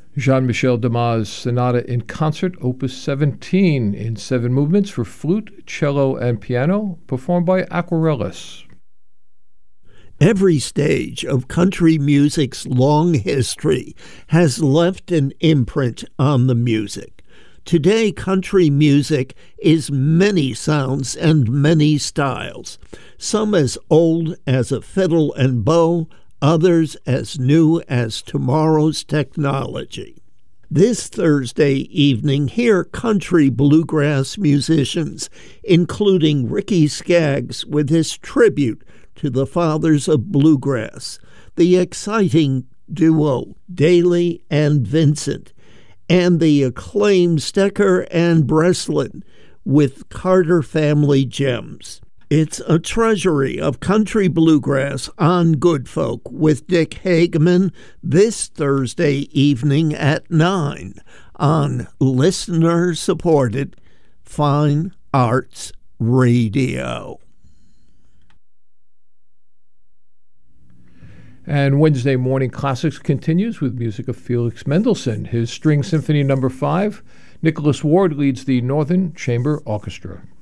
Jean-Michel Dumas' Sonata in Concert, Opus 17, in 7 movements for flute, cello, and piano, performed by Aquarellus. Every stage of country music's long history has left an imprint on the music. Today, country music is many sounds and many styles, some as old as a fiddle and bow, others as new as tomorrow's technology. This Thursday evening, hear country bluegrass musicians, including Ricky Skaggs with his tribute to the fathers of bluegrass, the exciting duo Daly and Vincent, and the acclaimed Stecker and Breslin with Carter Family Gems. It's a treasury of country bluegrass on Good Folk with Dick Hageman this Thursday evening at 9 on listener-supported Fine Arts Radio. And Wednesday Morning Classics continues with music of Felix Mendelssohn, his String Symphony No. 5. Nicholas Ward leads the Northern Chamber Orchestra.